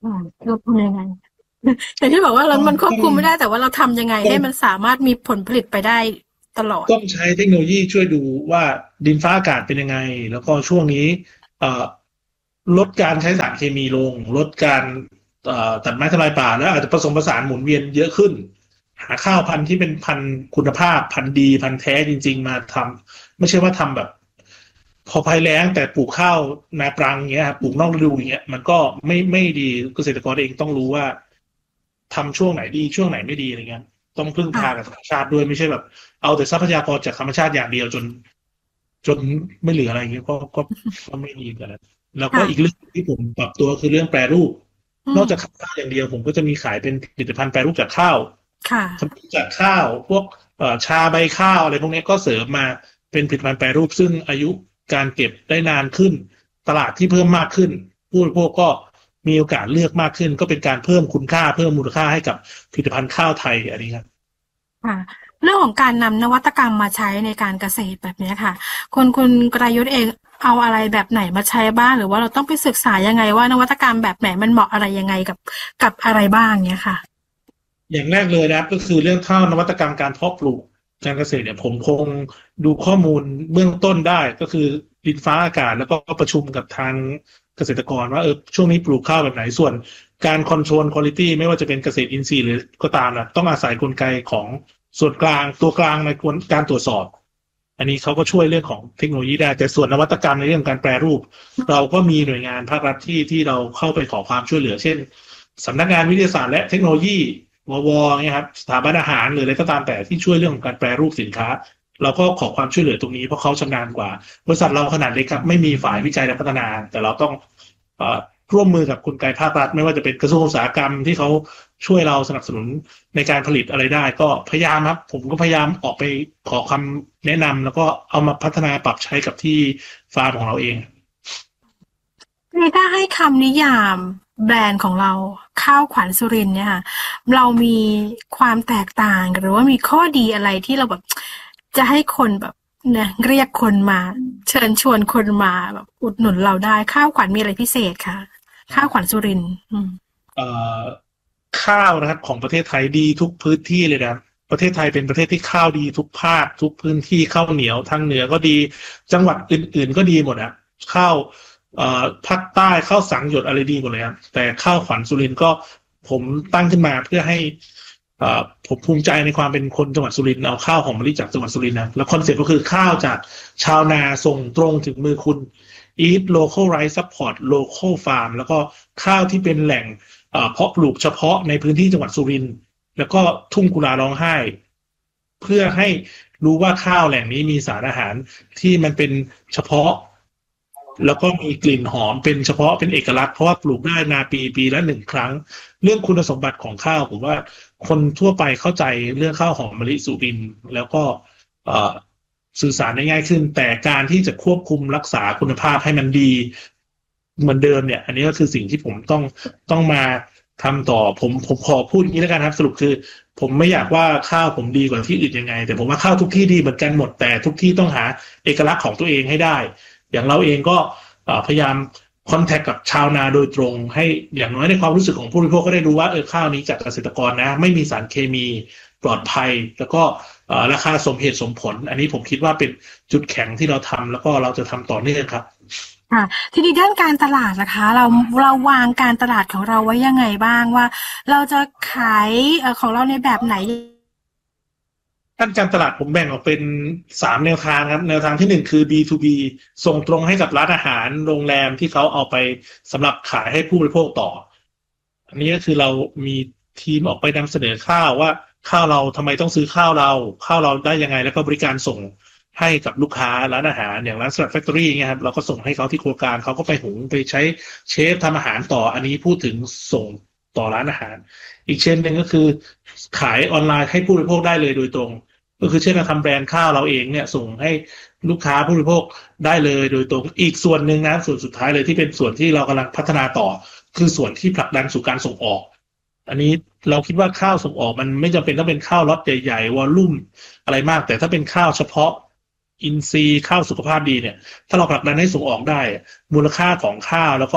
อ่าเราทำยังไงแต่ที่บอกว่าเรามันควบคุมไม่ได้แต่ว่าเราทำยังไงให้มันสามารถมีผลผลิตไปได้ตลอดต้องใช้เทคโนโลยีช่วยดูว่าดินฟ้าอากาศเป็นยังไงแล้วก็ช่วงนี้เอ่อลดการใช้สารเคมีลงลดการเอ่อตัดไม้ทำลายป่าแล้วอาจจะผสมผสานหมุนเวียนเยอะขึ้นหาข้าวพันธุ์ที่เป็นพันธุ์คุณภาพพันธุ์ดีพันธุ์แท้จริงๆมาทำไม่ใช่ว่าทำแบบพอภัยแล้งแต่ปลูกข้าวนาปรังอย่างเงี้ยปลูกนอกฤดูอย่างเงี้ยมันก็ไม่ไม่ดีเกษตรกรเองต้องรู้ว่าทำช่วงไหนดีช่วงไหนไม่ดีอะไรเงี้ยต้องพึ่งพากับธรรมชาติด้วยไม่ใช่แบบเอาแต่ทรัพยากรจากธรรมชาติอย่างเดียวจนจนไม่เหลืออะไรอย่างเงี้ยก็ก็ก็ไม่ดีกันแล้วก็อีกเรื่องที่ผมปรับตัวคือเรื่องแปรรูปนอกจากข้าวอย่างเดียวผมก็จะมีขายเป็นผลิตภัณฑ์แปรรูปจากข้าวค่ะจากข้าวพวกชาใบข้าวอะไรพวกนี้ก็เสริมมาเป็นผลิตภัณฑ์แปรรูปซึ่งอายุการเก็บได้นานขึ้นตลาดที่เพิ่มมากขึ้นผู้บริโภคก็มีโอกาสเลือกมากขึ้นก็เป็นการเพิ่มคุณค่าเพิ่มมูลค่าให้กับผลิตภัณฑ์ข้าวไทยอันนี้ครับค่ะเรื่องของการนำนวัตกรรมมาใช้ในการเกษตรแบบนี้ค่ะคุณคุณกรยุทธ์เองเอาอะไรแบบไหนมาใช้บ้างหรือว่าเราต้องไปศึกษายังไงว่านวัตกรรมแบบไหนมันเหมาะอะไรยังไงกับกับอะไรบ้างเนี้ยค่ะอย่างแรกเลยนะครับก็คือเรื่องข้าวนวัตกรรมการเพาะปลูกการเกษตรเนี่ยผมคงดูข้อมูลเบื้องต้นได้ก็คือดินฟ้าอากาศแล้วก็ประชุมกับทางเกษตรกรว่าเออช่วงนี้ปลูกข้าวแบบไหนส่วนการคอนโทรลคุณภาพไม่ว่าจะเป็นเกษตรอินทรีย์หรือก็ตามนะต้องอาศัยกลไกของส่วนกลางตัวกลางในการตรวจสอบอันนี้เขาก็ช่วยเรื่องของเทคโนโลยีได้แต่ส่วนนวัตกรรมในเรื่องการแปรรูปเราก็มีหน่วยงานภาครัฐที่ที่เราเข้าไปขอความช่วยเหลือเช่นสำนักงานวิทยาศาสตร์และเทคโนโลยีววเนี่ยครับสถาบันอาหารหรืออะไรก็ตามแต่ที่ช่วยเรื่องของการแปรรูปสินค้าเราก็ขอความช่วยเหลือตรงนี้เพราะเขาชำนาญกว่าบริษัทเราขนาดเล็กครับไม่มีฝ่ายวิจัยและพัฒนาแต่เราต้องเอ่อร่วมมือกับกลไกภาครัฐไม่ว่าจะเป็นกระทรวงอุตสาหกรรมที่เขาช่วยเราสนับสนุนในการผลิตอะไรได้ก็พยายามครับผมก็พยายามออกไปขอคำแนะนำแล้วก็เอามาพัฒนาปรับใช้กับที่ฟาร์มของเราเองถ้าให้คำนิยามแบรนด์ของเราข้าวขวัญสุรินทร์เนี่ยค่ะเรามีความแตกต่างหรือว่ามีข้อดีอะไรที่เราแบบจะให้คนแบบเนี่ยเรียกคนมาเชิญชวนคนมาแบบอุดหนุนเราได้ข้าวขวัญมีอะไรพิเศษคะข้าวขวัญสุรินทร์เอ่อข้าวนะครับของประเทศไทยดีทุกพื้นที่เลยนะประเทศไทยเป็นประเทศที่ข้าวดีทุกภาคทุกพื้นที่ข้าวเหนียวทางเหนือก็ดีจังหวัดอื่นๆก็ดีหมดนะข้าวเอ่อภาคใต้ข้าวสังหยดอะไรดีหมดเลยครับแต่ข้าวขวัญสุรินทร์ก็ผมตั้งขึ้นมาเพื่อให้เอ่อผมภูมิใจในความเป็นคนจังหวัดสุรินทร์เอาข้าวของมะลิจากจังหวัดสุรินทร์นะแล้วคอนเซ็ปต์ก็คือข้าวจากชาวนาส่งตรงถึงมือคุณ Eat Local Rice Support Local Farm แล้วก็ข้าวที่เป็นแหล่งเพาะปลูกเฉพาะในพื้นที่จังหวัดสุรินทร์แล้วก็ทุ่งกุลาร้องไห้เพื่อให้รู้ว่าข้าวแหล่งนี้มีสารอาหารที่มันเป็นเฉพาะแล้วก็มีกลิ่นหอมเป็นเฉพาะเป็นเอกลักษณ์เพราะว่าปลูกได้นาปีปีละหนึ่งครั้งเรื่องคุณสมบัติของข้าวผมว่าคนทั่วไปเข้าใจเรื่องข้าวหอมมะลิสุรินทร์แล้วก็สื่อสารได้ง่ายขึ้นแต่การที่จะควบคุมรักษาคุณภาพให้มันดีเหมือนเดิมเนี่ยอันนี้ก็คือสิ่งที่ผมต้องต้องมาทำต่อผมผมขอพูดอย่างนี้แล้วกันครับสรุปคือผมไม่อยากว่าข้าวผมดีกว่าที่อื่นยังไงแต่ผมว่าข้าวทุกที่ดีเหมือนกันหมดแต่ทุกที่ต้องหาเอกลักษณ์ของตัวเองให้ได้อย่างเราเองก็พยายามคอนแทคกับชาวนาโดยตรงให้อย่างน้อยในความรู้สึกของผู้บริโภคก็ได้รู้ว่าเออข้าวนี้จากเกษตรกรนะไม่มีสารเคมีปลอดภัยแล้วก็ราคาสมเหตุสมผลอันนี้ผมคิดว่าเป็นจุดแข็งที่เราทำแล้วก็เราจะทำต่อเนื่องครับค่ะทีนี้ด้านการตลาดนะคะเราเราวางการตลาดของเราไว้ยังไงบ้างว่าเราจะขายของเราในแบบไหนด้านการตลาดผมแบ่งออกเป็นสามแนวทางครับแนวทางที่หนึ่งคือ บี ทู บี ส่งตรงให้กับร้านอาหารโรงแรมที่เขาเอาไปสำหรับขายให้ผู้บริโภคต่ออันนี้ก็คือเรามีทีมออกไปนำเสนอข้าวว่าข้าวเราทำไมต้องซื้อข้าวเราข้าวเราได้ยังไงแล้วก็บริการส่งให้กับลูกค้าร้านอาหารอย่างร้านสลัดแฟคทอรี่เงี้ยครับเราก็ส่งให้เขาที่โครงการเขาก็ไปหุงไปใช้เชฟทำอาหารต่ออันนี้พูดถึงส่งต่อร้านอาหารอีกเช่นหนึ่งก็คือขายออนไลน์ให้ผู้บริโภคได้เลยโดยตรงก็คือเช่นเราทำแบรนด์ข้าวเราเองเนี่ยส่งให้ลูกค้าผู้บริโภคได้เลยโดยตรงอีกส่วนหนึ่งนะส่วนสุดท้ายเลยที่เป็นส่วนที่เรากำลังพัฒนาต่อคือส่วนที่ผลักดันสู่การส่งออกอันนี้เราคิดว่าข้าวส่งออกมันไม่จำเป็นต้องเป็นข้าวล็อตใหญ่ๆวอลลุ่มอะไรมากแต่ถ้าเป็นข้าวเฉพาะอินทรีย์ข้าวสุขภาพดีเนี่ยถ้าเราผลักดันให้ส่งออกได้มูลค่าของข้าวแล้วก็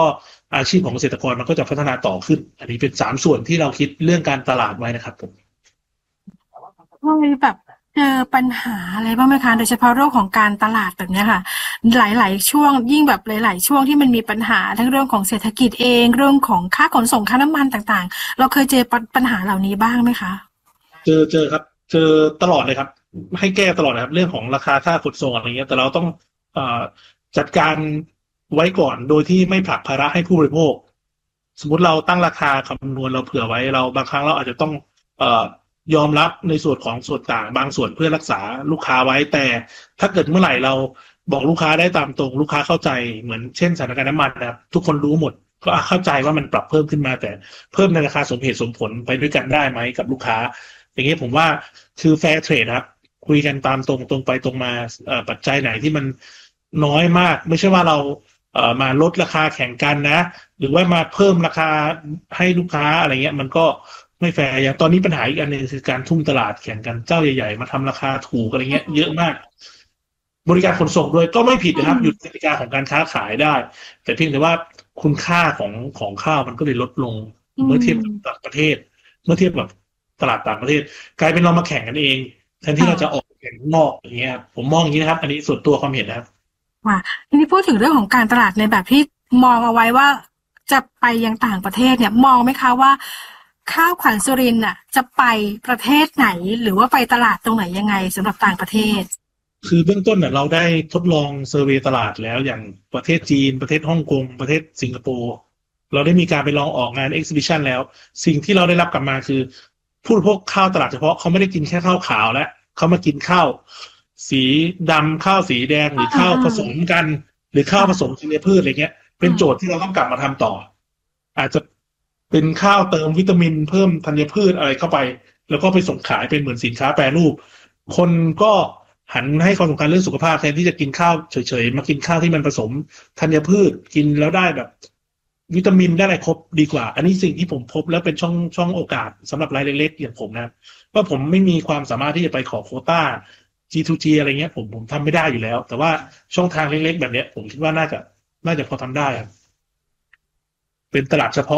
อาชีพของเกษตรกรมันก็จะพัฒนาต่อขึ้นอันนี้เป็นสามส่วนที่เราคิดเรื่องการตลาดไว้นะครับผมมีแบบเจอปัญหาอะไรบ้างไหมคะโดยเฉพาะเรื่องของการตลาดแบบนี้ค่ะหลายๆช่วงยิ่งแบบหลายๆช่วงที่มันมีปัญหาทั้งเรื่องของเศรษฐกิจเองเรื่องของค่าขนส่งค่าน้ำมันต่างๆเราเคยเจอปัญหาเหล่านี้บ้างไหมคะเจอเจอครับเจอตลอดเลยครับให้แก้ตลอดนะครับเรื่องของราคาค่าขนส่งอะไรเงี้ยแต่เราต้องเอ่อจัดการไว้ก่อนโดยที่ไม่ผลักภาระให้ผู้บริโภคสมมุติเราตั้งราคาคำนวณเราเผื่อไว้เราบางครั้งเราอาจจะต้องเอ่อยอมรับในส่วนของส่วนต่างบางส่วนเพื่อรักษาลูกค้าไว้แต่ถ้าเกิดเมื่อไหร่เราบอกลูกค้าได้ตามตรงลูกค้าเข้าใจเหมือนเช่นสถานการณ์น้ำมันนะครับทุกคนรู้หมดก็เข้าใจว่ามันปรับเพิ่มขึ้นมาแต่เพิ่มในราคาสมเหตุสมผลไปด้วยกันได้ไหมกับลูกค้าอย่างนี้ผมว่าคือแฟร์เทรดครับคุยกันตามตรงตรงไปตรงมาปัจจัยไหนที่มันน้อยมากไม่ใช่ว่าเราเอ่อมาลดราคาแข่งกันนะหรือว่ามาเพิ่มราคาให้ลูกค้าอะไรเงี้ยมันก็ไม่แฟร์อย่างตอนนี้ปัญหาอีกอันนึงคือการทุ่มตลาดแข่งกันเจ้าใหญ่ๆมาทำราคาถูกอะไรเงี้ยเยอะมากบริการขนส่งด้วยก็ไม่ผิดนะครับหยุดกติกาของการค้าขายได้แต่เพียงแต่ว่าคุณค่าของของข้าวมันก็เลยลดลงเมื่อเทียบกับต่างประเทศเมื่อเทียบกับตลาดต่างประเทศกลายเป็นเรามาแข่งกันเองแทนที่เราจะออกแข่งนอกอย่างเงี้ยผมมองอย่างนี้นะครับอันนี้ส่วนตัวความเห็นนะครับว่าทีนี้พูดถึงเรื่องของการตลาดในแบบที่มองเอาไว้ว่าจะไปยังต่างประเทศเนี่ยมองไหมคะว่าข้าวขวัญสุรินทร์น่ะจะไปประเทศไหนหรือว่าไปตลาดตรงไหนยังไงสำหรับต่างประเทศคือเบื้องต้นเนี่ยเราได้ทดลองเซอร์เวย์ตลาดแล้วอย่างประเทศจีนประเทศฮ่องกงประเทศสิงคโปร์เราได้มีการไปลองออกงานเอ็กซิบิชันแล้วสิ่งที่เราได้รับกลับมาคือผู้บริโภคข้าวตลาดเฉพาะเขาไม่ได้กินแค่ข้าวขาวแล้วเขามากินข้าวสีดำข้าวสีแดงหรือข้าวผสมกันหรือข้าวผสมธัญพืชอะไรเงี้ยเป็นโจทย์ที่เราต้องกลับมาทำต่ออาจจะเป็นข้าวเติมวิตามินเพิ่มธัญพืชอะไรเข้าไปแล้วก็ไปส่งขายเป็นเหมือนสินค้าแปรรูปคนก็หันให้ความสำคัญเรื่องสุขภาพแทนที่จะกินข้าวเฉยๆมากินข้าวที่มันผสมธัญพืชกินแล้วได้แบบวิตามินได้อะไรครบดีกว่าอันนี้สิ่งที่ผมพบแล้วเป็นช่องช่องโอกาสสำหรับรายเล็กๆอย่างผมนะว่าผมไม่มีความสามารถที่จะไปขอโควต้า จี ทู จี อะไรเงี้ยผมผมทำไม่ได้อยู่แล้วแต่ว่าช่องทางเล็กๆแบบเนี้ยผมคิดว่าน่าจะน่าจะพอทำได้ครับเป็นตลาดเฉพาะ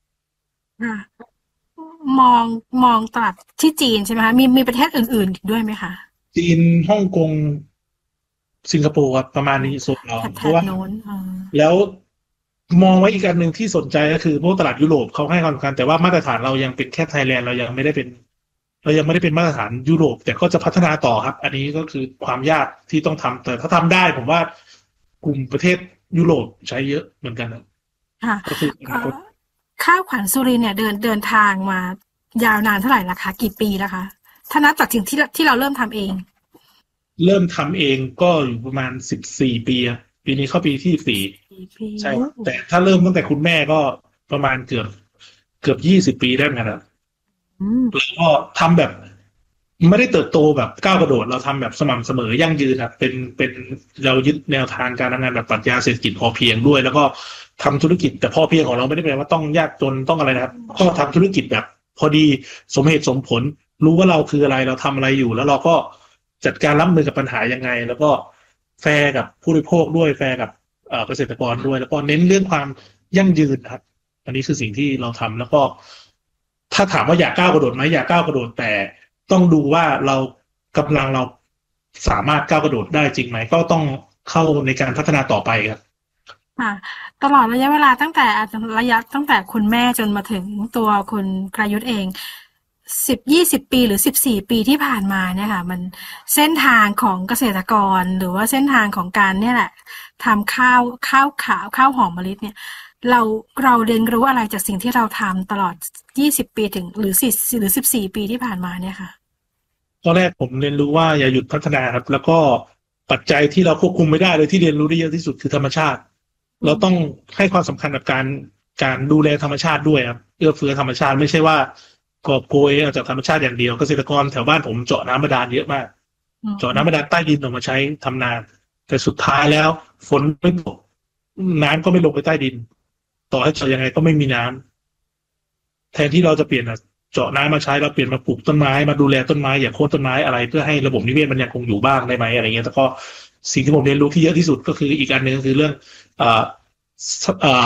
มองมองตลาดที่จีนใช่ไหมคะมีมีประเทศอื่นๆด้วยไหมคะจีนฮ่องกงสิงคโปร์ครับประมาณนี้โซนเราเพราะว่าแล้วมองไว้อีกอันหนึ่งที่สนใจก็คือพวกตลาดยุโรปเขาให้ความสำคัญแต่ว่ามาตรฐานเรายังเป็นแค่ไทยแลนด์เรายังไม่ได้เป็นเรายังไม่ได้เป็นมาตรฐานยุโรปแต่ก็จะพัฒนาต่อครับอันนี้ก็คือความยากที่ต้องทำแต่ถ้าทำได้ผมว่ากลุ่มประเทศยุโรปใช้เยอะเหมือนกันนะก็คือข้าวขวัญสุรินทร์เนี่ยเดินเดินทางมายาวนานเท่าไหร่ละคะกี่ปีแล้วคะถ้านับจากสิ่งที่ที่เราเริ่มทำเองเริ่มทำเองก็อยู่ประมาณสิบสี่ปีปีนี้เข้าปีที่สี่ใช่แต่ถ้าเริ่มตั้งแต่คุณแม่ก็ประมาณเกือบเกือบยี่สิบปีได้เหมือนกันแล้วก็ทำแบบไม่ได้เติบโตแบบก้าวกระโดดเราทำแบบสม่ำเสมอยั่งยืนครับเป็นเป็นเรายึดแนวทางการทำงานแบบปรัชญาเศรษฐกิจพอเพียงด้วยแล้วก็ทำธุรกิจแต่พอเพียงของเราไม่ได้แปลว่าต้องยากจนต้องอะไรนะครับก็ทำธุรกิจแบบพอดีสมเหตุสมผลรู้ว่าเราคืออะไรเราทำอะไรอยู่แล้วเราก็จัดการรับมือกับปัญหายังไงแล้วก็แฟร์กับผู้บริโภคด้วยแฟร์กับเกษตรกรด้วยแล้วก็เน้นเรื่องความยั่งยืนครับอันนี้คือสิ่งที่เราทำแล้วก็ถ้าถามว่าอยากก้าวกระโดดไหมอยากก้าวกระโดดแต่ต้องดูว่าเรากำลังเราสามารถก้าวกระโดดได้จริงไหมก็ต้องเข้าในการพัฒนาต่อไปครับค่ะตลอดระยะเวลาตั้งแต่ระยะตั้งแต่คุณแม่จนมาถึงตัวคุณกรายุทธเองสิบยี่สิบปีหรือสิบสี่ปีที่ผ่านมาเนี่ยค่ะมันเส้นทางของเกษตรกรหรือว่าเส้นทางของการเนี่ยแหละทำข้าวข้าวขาวข้าวหอมมะลิเนี่ยเราเราเรียนรู้อะไรจากสิ่งที่เราทำตลอดยี่สิบปีถึงหรือสิบหรือสิบสี่ปีที่ผ่านมาเนี่ยค่ะตอนแรกผมเรียนรู้ว่าอย่าหยุดพัฒนาครับแล้วก็ปัจจัยที่เราควบคุมไม่ได้เลยที่เรียนรู้ได้เยอะที่สุดคือธรรมชาติเราต้องให้ความสำคัญกับการการดูแลธรรมชาติด้วยครับเอื้อเฟื้อธรรมชาติไม่ใช่ว่ากอบโกยเอาจากธรรมชาติอย่างเดียวเกษตรกรแถวบ้านผมเจาะน้ำบาดาลเยอะมากเจาะน้ำบาดาลใต้ดินออกมาใช้ทำนาแต่สุดท้ายแล้วฝนไม่ตกน้ำก็ไม่ลงไปใต้ดินต่อให้เจาะยังไงก็ไม่มีน้ำแทนที่เราจะเปลี่ยนเจาะน้ำมาใช้เราเปลี่ยนมาปลูกต้นไม้มาดูแลต้นไม้อย่าโค่นต้นไม้อะไรเพื่อให้ระบบนิเวศมันยังคงอยู่บ้างได้ไหมอะไรเงี้ยแต่ก็สิ่งที่ผมเรียนรู้ที่เยอะที่สุดก็คืออีกอันนึงก็คือเรื่องอ่าอ่า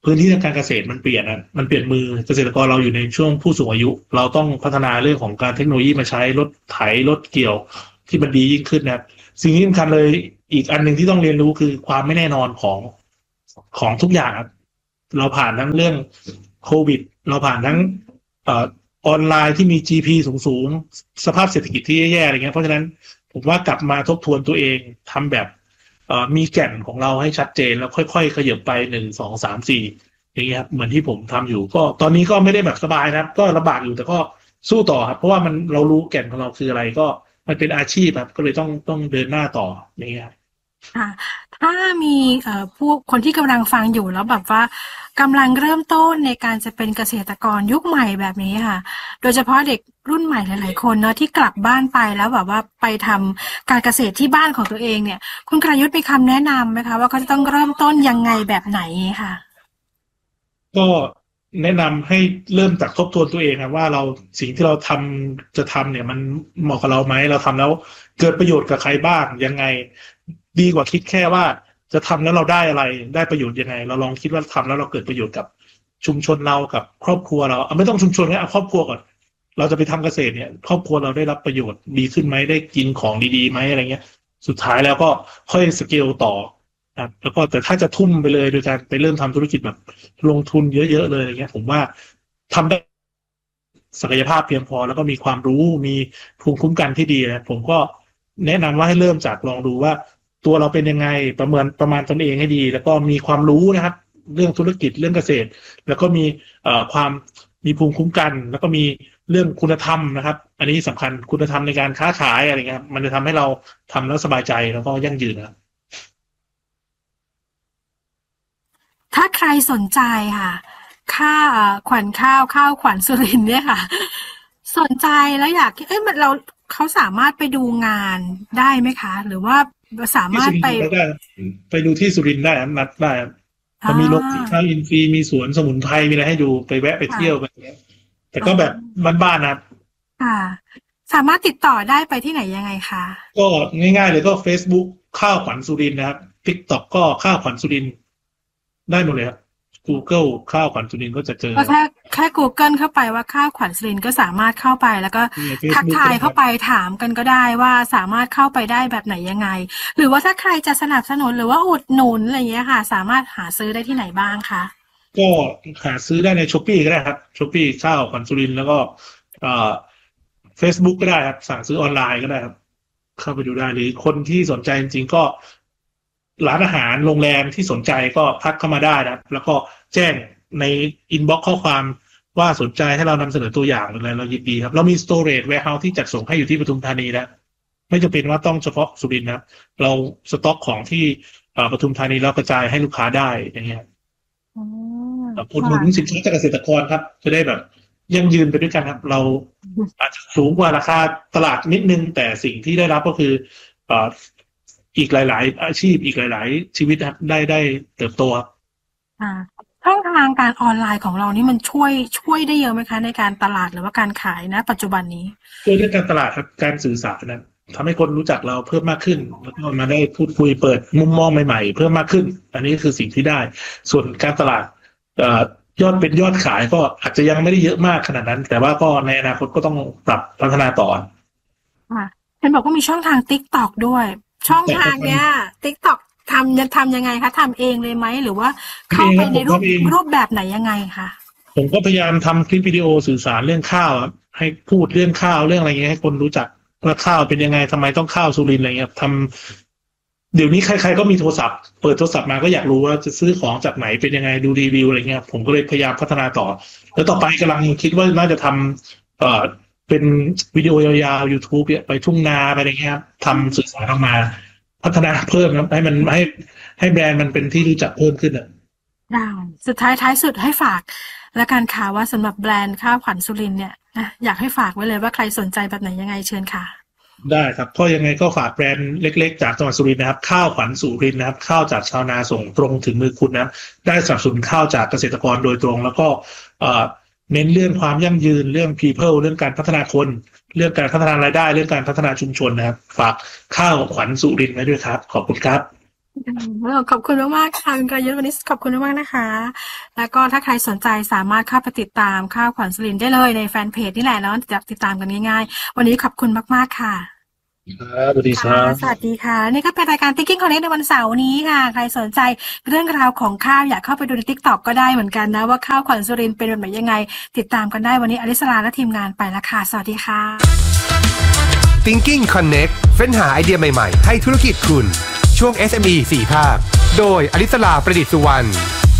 พื้นที่ทางการเกษตรมันเปลี่ยนนะมันเปลี่ยนมือเกษตรกรเราอยู่ในช่วงผู้สูงอายุเราต้องพัฒนาเรื่องของการเทคโนโลยีมาใช้รถไถรถเกี่ยวที่มันดียิ่งขึ้นนะครับสิ่งที่สำคัญเลยอีกอันหนึ่งที่ต้องเรียนรู้คือความไม่แน่นอนของของทุกอย่างครับเราผ่านทั้งเรื่องโควิดเราผ่านทั้งเอ่อออนไลน์ที่มี จี พี สูงๆสภาพเศรษฐกิจที่แย่ๆอะไรเงี้ยเพราะฉะนั้นผมว่ากลับมาทบทวนตัวเองทำแบบเอ่อมีแก่นของเราให้ชัดเจนแล้วค่อยๆขยับไปหนึ่งสองสามสี่อย่างเงี้ยครับเหมือนที่ผมทำอยู่ก็ตอนนี้ก็ไม่ได้แบบสบายนะครับก็ลำบากอยู่แต่ก็สู้ต่อครับเพราะว่ามันเรารู้แก่นของเราคืออะไรก็มันเป็นอาชีพครับก็เลยต้องต้องเดินหน้าต่ออย่างเงี้ยค่ะถ้ามีเอ่อผู้คนที่กำลังฟังอยู่แล้วแบบว่ากำลังเริ่มต้นในการจะเป็นเกษตรกรยุคใหม่แบบนี้ค่ะโดยเฉพาะเด็กรุ่นใหม่หลายๆคนเนาะที่กลับบ้านไปแล้วแบบว่าไปทำการเกษตรที่บ้านของตัวเองเนี่ยคุณกรยุทธ์มีคำแนะนำไหมคะว่าเขาจะต้องเริ่มต้นยังไงแบบไหนค่ะก็แนะนำให้เริ่มจากทบทวนตัวเองนะว่าเราสิ่งที่เราทำจะทำเนี่ยมันเหมาะกับเราไหมเราทำแล้วเกิดประโยชน์กับใครบ้างยังไงดีกว่าคิดแค่ว่าจะทำแล้วเราได้อะไรได้ประโยชน์ยังไงเราลองคิดว่าทำแล้วเราเกิดประโยชน์กับชุมชนเรากับครอบครัวเราเอาไม่ต้องชุมชนแค่เอาครอบครัวก่อนเราจะไปทำเกษตรเนี่ยครอบครัวเราได้รับประโยชน์ดีขึ้นไหมได้กินของดีๆไหมอะไรเงี้ยสุดท้ายแล้วก็ค่อยสเกลต่อครับแล้วก็แต่ถ้าจะทุ่มไปเลยโดยการไปเริ่มทำธุรกิจแบบลงทุนเยอะๆเลยอะไรเงี้ยผมว่าทำได้ศักยภาพเพียงพอแล้วก็มีความรู้มีภูมิคุ้มกันที่ดีนะผมก็แนะนำว่าให้เริ่มจากลองดูว่าตัวเราเป็นยังไงประเมินประมาณตนเองให้ดีแล้วก็มีความรู้นะครับเรื่องธุรกิจเรื่องเกษตรแล้วก็มีเอ่อความมีภูมิคุ้มกันแล้วก็มีเรื่องคุณธรรมนะครับอันนี้สำคัญคุณธรรมในการค้าขายอะไรเงี้ยมันจะทำให้เราทำแล้วสบายใจแล้วก็ยั่งยืนนะครับถ้าใครสนใจค่ะค่าขวัญข้าวข้าวขวัญสุรินทร์เนี่ยค่ะสนใจแล้วอยากเอ้ยมันเราเขาสามารถไปดูงานได้ไหมคะหรือว่าสามารถไปไปดูที่สุรินทร์ได้นัดได้มันมีโรงสีข้าวอินทรีย์มีสวนสมุนไพรมีอะไรให้ดูไปแวะไปเที่ยวไปเงี้ยแต่ก็แบบบ้านๆนะค่ะสามารถติดต่อได้ไปที่ไหนยังไงคะก็ง่ายๆเลยก็ Facebook ข้าวขวัญสุรินทร์นะครับ TikTok ก็ข้าวขวัญสุรินทร์ได้หมดเลยครับ Google ข้าวขวัญสุรินทร์ก็จะเจอก็แค่แค่ Google เข้าไปว่าข้าวขวัญสุรินทร์ก็สามารถเข้าไปแล้วก็ทักทายเข้าไปถามกันก็ได้ว่าสามารถเข้าไปได้แบบไหนยังไงหรือว่าถ้าใครจะสนับสนุนหรือว่าอุดหนุนอะไรอย่างเงี้ยค่ะสามารถหาซื้อได้ที่ไหนบ้างคะก็หาซื้อได้ใน Shopee ก็ได้ครับ Shopee ข้าวขวัญสุรินทร์แล้วก็เอ่อ Facebook ก็ได้ครับสั่งซื้อออนไลน์ก็ได้ครับเข้าไปดูได้หรือคนที่สนใจจริงๆก็ร้านอาหารโรงแรมที่สนใจก็ทักเข้ามาได้นะแล้วก็แจ้งในอินบ็อกซ์ข้อความว่าสนใจให้เรานำเสนอตัวอย่างอะไรเรายินดีครับเรามี storage warehouse ที่จัดส่งให้อยู่ที่ปทุมธานีแล้วไม่จำเป็นว่าต้องเฉพาะสุรินทร์นะเราสต็อกของที่ปทุมธานีเรากระจายให้ลูกค้าได้อย่างเงี้ยอุดหนุนสินค้าจากเกษตรกรครับจะได้แบบยั่งยืนไปด้วยกันครับเราอาจจะสูงกว่าราคาตลาดนิดนึงแต่สิ่งที่ได้รับก็คืออีกหลายๆอาชีพอีกหลายๆชีวิตครับได้ได้เติบโตครับช่องทางการออนไลน์ของเรานี่มันช่วยช่วยได้เยอะไหมคะในการตลาดหรือว่าการขายนะปัจจุบันนี้ช่วยเรื่องการตลาดครับการสื่อสารนะทำให้คนรู้จักเราเพิ่มมากขึ้นแล้วก็มาได้พูดคุยเปิดมุมมองใหม่ๆเพิ่มมากขึ้นอันนี้คือสิ่งที่ได้ส่วนการตลาดยอดเป็นยอดขายก็อาจจะยังไม่ได้เยอะมากขนาดนั้นแต่ว่าก็ในอนาคตก็ต้องปรับพัฒนาต่อค่ะเห็นบอกว่ามีช่องทาง TikTok ด้วยช่องทางเนี้ย TikTok ทำจะทำยังไงคะทำเองเลยไหมหรือว่าเข้าไปในรูปรูปแบบไหนยังไงคะผมก็พยายามทำคลิปวิดีโอสื่อสารเรื่องข้าวให้พูดเรื่องข้าวเรื่องอะไรเงี้ยให้คนรู้จักว่าข้าวเป็นยังไงทำไมต้องข้าวสุรินทร์อะไรเงี้ยทำเดี๋ยวนี้ใครๆก็มีโทรศัพท์เปิดโทรศัพท์มาก็อยากรู้ว่าจะซื้อของจากไหนเป็นยังไงดูรีวิวอะไรเงี้ยผมก็เลยพยายามพัฒนาต่อแล้วต่อไปกำลังคิดว่าน่าจะทำเอ่อเป็นวิดีโอยาวๆ YouTube เนี่ยไปทุ่งนาไปอะไรเงี้ยทำสื่อสารออกมาพัฒนาเพิ่มนะให้มันให้ให้แบรนด์มันเป็นที่รู้จักเพิ่มขึ้นอ่ะได้สุดท้ายท้ายสุดให้ฝากและการข่าวว่าสำหรับแบรนด์ข้าวขวัญสุรินทร์เนี่ยนะอยากให้ฝากไว้เลยว่าใครสนใจแบบไหนยังไงเชิญค่ะได้ครับก็ยังไงก็ฝากแบรนด์เล็กๆจากจังหวัดสุรินทร์นะครับข้าวขวัญสุรินทร์นะครับข้าวจากชาวนาส่งตรงถึงมือคุณนะได้สนับสนุนข้าวจากเกษตรกรโดยตรงแล้วก็เอ่อเน้นเรื่องความยั่งยืนเรื่อง people เรื่องการพัฒนาคนเรื่องการพัฒนารายได้เรื่องการพัฒนาชุมชนนะครับฝากข้าวขวัญสุรินทร์ไว้ด้วยครับขอบคุณครับขอบคุณมากๆค่ะคุณกรยุทธ์วันนี้ขอบคุณมากๆนะคะแล้วก็ถ้าใครสนใจสามารถเข้าไปติดตามข้าวขวัญสุรินทร์ได้เลยในแฟนเพจนี่แหละแล้วจะติดตามกันง่ายๆวันนี้ขอบคุณมากๆค่ะครับสวัสดีครับสวัสดีค่ะนี่ก็เป็นรายการ Thinking Connect ในวันเสาร์นี้ค่ะใครสนใจเรื่องราวของข้าวอยากเข้าไปดูใน TikTok ก็ได้เหมือนกันนะว่าข้าวขวัญสุรินทร์เป็นแบบยังไงติดตามกันได้วันนี้อลิสราและทีมงานไปละค่ะสวัสดีค่ะ Thinking Connect เฟ้นหาไอเดียใหม่ๆให้ธุรกิจคุณช่วง เอส เอ็ม อี สี่ ภาคโดยอลิสราประดิษฐ์สุวรรณ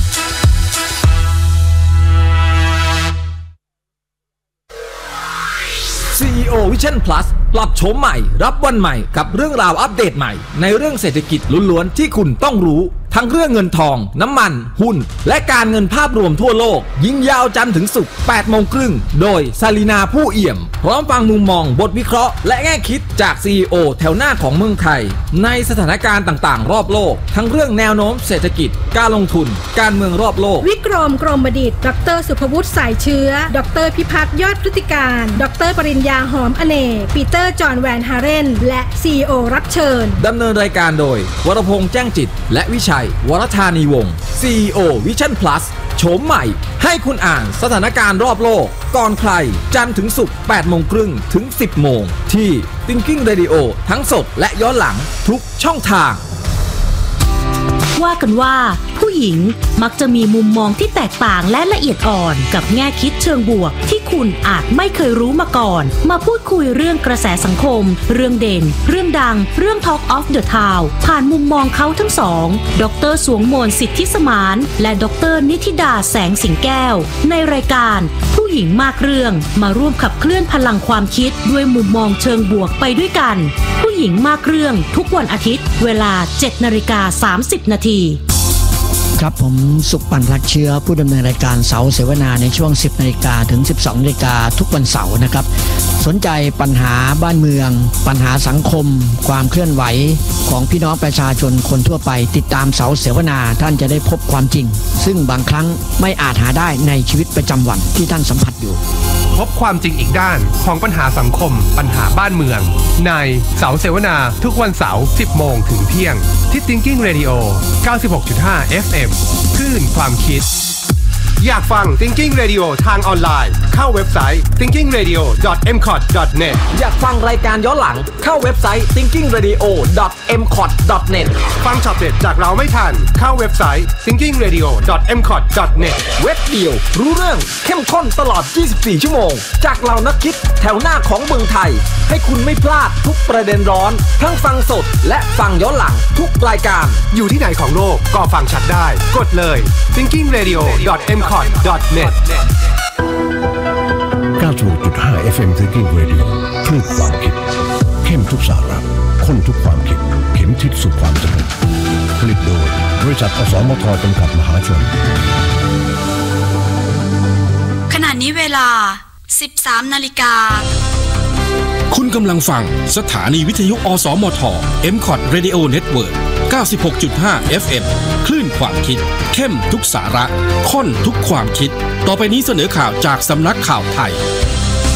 ซี อี โอ Vision Plus ปรับโฉมใหม่รับวันใหม่กับเรื่องราวอัปเดตใหม่ในเรื่องเศรษฐกิจล้วนๆที่คุณต้องรู้ทั้งเรื่องเงินทองน้ำมันหุ้นและการเงินภาพรวมทั่วโลกยิงยาวจันทร์ถึงศุกร์แปดโมงครึ่งโดยซาลีนาผู้เอี่ยมพร้อมฟังมุมมองบทวิเคราะห์และแง่คิดจาก ซี อี โอ แถวหน้าของเมืองไทยในสถานการณ์ต่างๆรอบโลกทั้งเรื่องแนวโน้มเศรษฐกิจการลงทุนการเมืองรอบโลกวิกรมกรมบดิษฐ์ดรสุภวุฒิสายเชื้อดรพิพัฒน์ยอดพฤติการดรปริญญาหอมอเนกปีเตอร์จอห์นแวนฮาเรนและ ซี อี โอ รับเชิญดำเนินรายการโดยวรพงษ์แจ้งจิตและวิชัยวรธานีวงศ์ ซี อี โอ Vision Plus โฉมใหม่ให้คุณอ่านสถานการณ์รอบโลกก่อนใครจันทร์ถึงศุกร์แปดโมงครึ่งถึงสิบโมงที่ Thinking Radio ทั้งสดและย้อนหลังทุกช่องทางว่ากันว่าผู้หญิงมักจะมีมุมมองที่แตกต่างและละเอียดอ่อนกับแง่คิดเชิงบวกที่คุณอาจไม่เคยรู้มาก่อนมาพูดคุยเรื่องกระแสสังคมเรื่องเด่นเรื่องดังเรื่อง Talk of the Town ผ่านมุมมองเขาทั้งสองดร.สวงมนต์สิทธิสมานและดร.นิธิดาแสงสิงแก้วในรายการผู้หญิงมากเรื่องมาร่วมขับเคลื่อนพลังความคิดด้วยมุมมองเชิงบวกไปด้วยกันผู้หญิงมากเรื่องทุกวันอาทิตย์เวลา เจ็ดนาฬิกาสามสิบนาทีครับผมสุขปันรักเชื้อผู้ดำเนินรายการเสาเสวนาในช่วงสิบนาฬิกาถึงสิบสองนาฬิกาทุกวันเสาร์นะครับสนใจปัญหาบ้านเมืองปัญหาสังคมความเคลื่อนไหวของพี่น้องประชาชนคนทั่วไปติดตามเสาเสวนาท่านจะได้พบความจริงซึ่งบางครั้งไม่อาจหาได้ในชีวิตประจำวันที่ท่านสัมผัสอยู่พบความจริงอีกด้านของปัญหาสังคมปัญหาบ้านเมืองในเสาเสวนาทุกวันเสาร์ สิบโมงถึงเที่ยงที่ Thinking Radio เก้าสิบหกจุดห้า เอฟ เอ็ม คลื่นความคิดอยากฟัง Thinking Radio ทางออนไลน์เข้าเว็บไซต์ ทิงกิ้งเรดิโอ ดอท เอ็ม คอท ดอท เน็ตอยากฟังรายการย้อนหลังเข้าเว็บไซต์ ทิงกิ้งเรดิโอ ดอท เอ็ม คอท ดอท เน็ตฟังช็อตเด็ดจากเราไม่ทันเข้าเว็บไซต์ ทิงกิ้งเรดิโอ ดอท เอ็ม คอท ดอท เน็ตเว็บเดียวรู้เรื่องเข้มข้นตลอดยี่สิบสี่ชั่วโมงจากเรานักคิดแถวหน้าของเมืองไทยให้คุณไม่พลาดทุกประเด็นร้อนทั้งฟังสดและฟังย้อนหลังทุกรายการอยู่ที่ไหนของโลกก็ฟังชัดได้กดเลย ทิงกิ้งเรดิโอ ดอท เอ็ม คอท ดอท เน็ตเก้าสิบหกจุดห้า เอฟ เอ็ม Thinking Radio คลื่นความคิดเข้มทุกสาระข้นทุกความคิดเข็มทิศสู่ความสำเร็จผลิตโดยบริษัทอสมทจำกัดมหาชนขณะนี้เวลา สิบสามนาฬิกาคุณกำลังฟังสถานีวิทยุอสมท เอ็ม คอท Radio Network เก้าสิบหกจุดห้า เอฟ เอ็ม คลื่นความคิดเข้มทุกสาระข้นทุกความคิดต่อไปนี้เสนอข่าวจากสำนักข่าวไทย